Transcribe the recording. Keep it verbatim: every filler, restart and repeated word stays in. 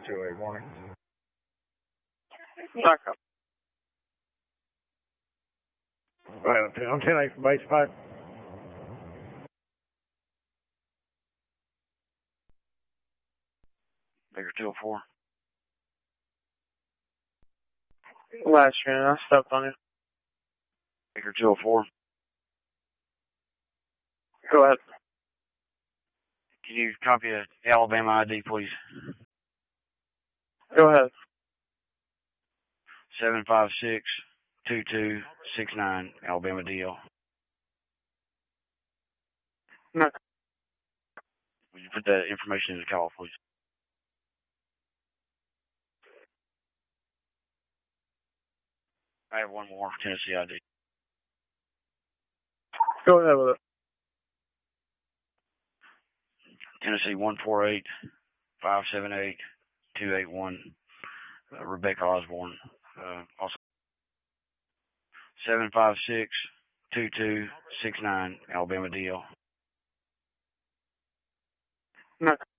two eight one. Back up. Right, I'm ten eight for base five. Baker two oh four. Last unit, I stepped on you. Baker two oh four. Go ahead. Can you copy a Alabama I D, please? Go ahead. seven five six, two two six nine, Alabama D L. No. Would you put that information in the call, please? I have one more Tennessee I D. Go ahead with it. Tennessee one four eight, five seven eight, two eight one, uh, Rebecca Osborne. Uh, also, seven five six, two two six nine, Alabama D L. No.